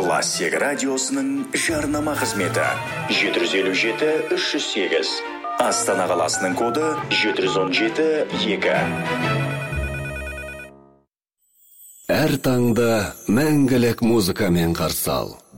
Классик радиосының жарнама қызметі 757-308. Астана қаласының коды 717-2. Әр таңда мәңгілік музыкамен қарсы ал.